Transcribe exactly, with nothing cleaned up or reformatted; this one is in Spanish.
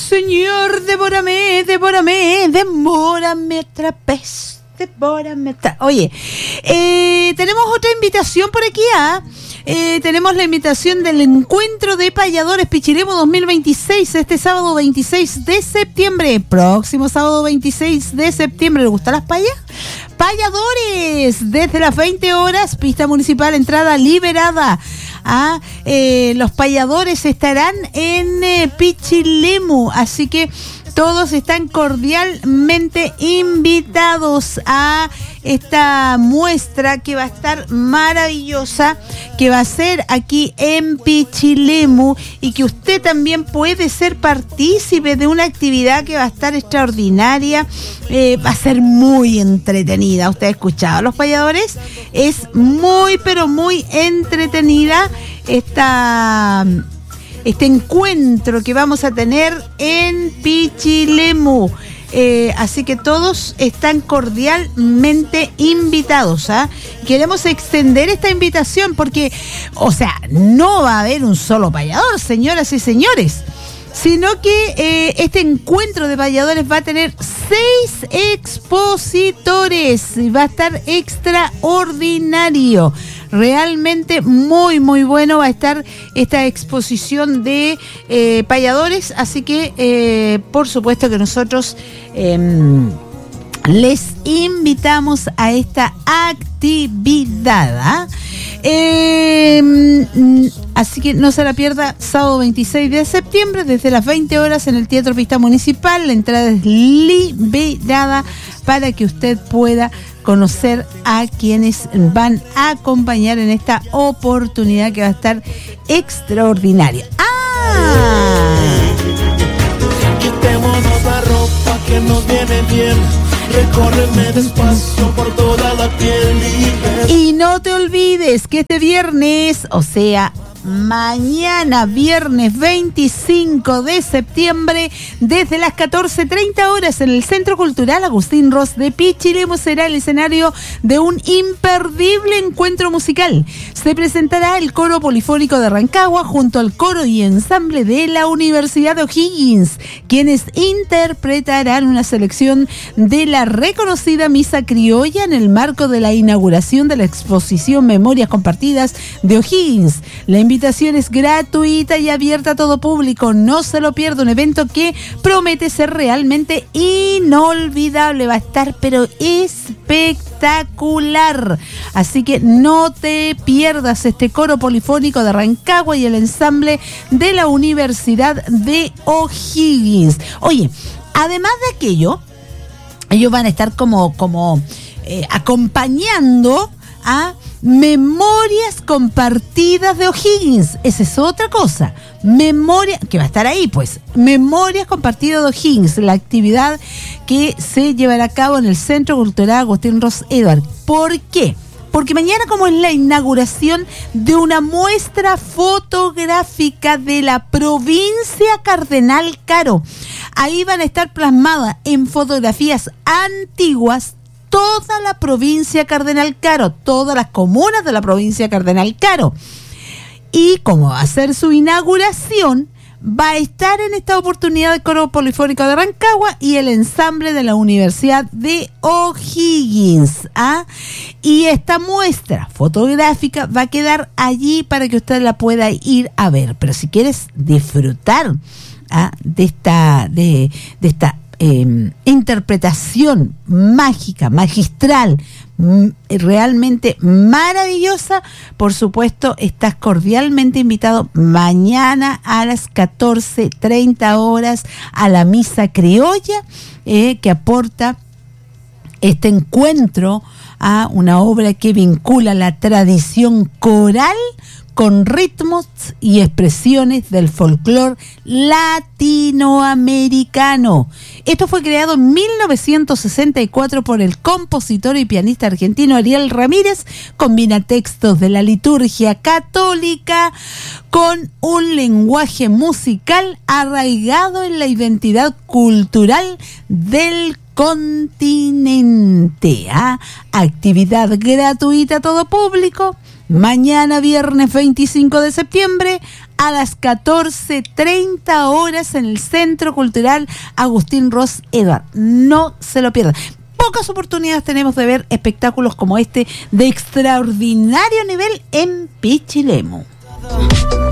señor, devórame, devórame, devórame otra vez, devórame otra. Oye, eh, tenemos otra invitación por aquí, ¿ah? Eh, tenemos la invitación del encuentro de payadores Pichilemu dos mil veintiséis, este sábado veintiséis de septiembre, próximo sábado veintiséis de septiembre. ¿Le gustan las payas? Payadores, desde las veinte horas, pista municipal, entrada liberada. Ah, eh, los payadores estarán en eh, Pichilemu, así que todos están cordialmente invitados a esta muestra que va a estar maravillosa, que va a ser aquí en Pichilemu, y que usted también puede ser partícipe de una actividad que va a estar extraordinaria, eh, va a ser muy entretenida. ¿Usted ha escuchado a los payadores? Es muy, pero muy entretenida esta... este encuentro que vamos a tener en Pichilemu. Eh, así que todos están cordialmente invitados, ¿ah? Queremos extender esta invitación porque, o sea, no va a haber un solo payador, señoras y señores, sino que eh, este encuentro de payadores va a tener seis expositores y va a estar extraordinario. Realmente muy, muy bueno va a estar esta exposición de eh, payadores, así que eh, por supuesto que nosotros eh, les invitamos a esta actividad, ¿eh? Eh, así que no se la pierda, sábado veintiséis de septiembre desde las veinte horas en el Teatro Pista Municipal. La entrada es liberada para que usted pueda conocer a quienes van a acompañar en esta oportunidad que va a estar extraordinaria. ¡Ah! Quitémonos la ropa que nos viene bien, recórreme despacio por toda la piel libre. Y no te olvides que este viernes, o sea, mañana, viernes veinticinco de septiembre, desde las catorce treinta horas en el Centro Cultural Agustín Ros de Pichilemu será el escenario de un imperdible encuentro musical. Se presentará el coro polifónico de Rancagua junto al coro y ensamble de la Universidad de O'Higgins, quienes interpretarán una selección de la reconocida misa criolla en el marco de la inauguración de la exposición Memorias Compartidas de O'Higgins. La invitación es gratuita y abierta a todo público. No se lo pierda, un evento que promete ser realmente inolvidable. Va a estar pero espectacular. Así que no te pierdas este coro polifónico de Rancagua y el ensamble de la Universidad de O'Higgins. Oye, además de aquello, ellos van a estar como, como eh, acompañando a Memorias Compartidas de O'Higgins. Esa es otra cosa. Memoria, que va a estar ahí, pues. Memorias Compartidas de O'Higgins, la actividad que se llevará a cabo en el Centro Cultural Agustín Ros Edward. ¿Por qué? Porque mañana, como es la inauguración de una muestra fotográfica de la provincia Cardenal Caro, ahí van a estar plasmadas en fotografías antiguas toda la provincia Cardenal Caro, todas las comunas de la provincia Cardenal Caro. Y como va a ser su inauguración, va a estar en esta oportunidad el coro polifónico de Rancagua y el ensamble de la Universidad de O'Higgins, ¿ah? Y esta muestra fotográfica va a quedar allí para que usted la pueda ir a ver. Pero si quieres disfrutar, ¿ah?, de esta, de, de esta Eh, interpretación mágica, magistral, m- realmente maravillosa, por supuesto, estás cordialmente invitado mañana a las catorce treinta horas a la misa criolla, eh, que aporta este encuentro a una obra que vincula la tradición coral con ritmos y expresiones del folclore latinoamericano. Esto fue creado en mil novecientos sesenta y cuatro por el compositor y pianista argentino Ariel Ramírez. Combina textos de la liturgia católica con un lenguaje musical arraigado en la identidad cultural del continente. ¿Ah? Actividad gratuita a todo público. Mañana viernes veinticinco de septiembre a las catorce treinta horas en el Centro Cultural Agustín Ross Edward. No se lo pierdan. Pocas oportunidades tenemos de ver espectáculos como este de extraordinario nivel en Pichilemu.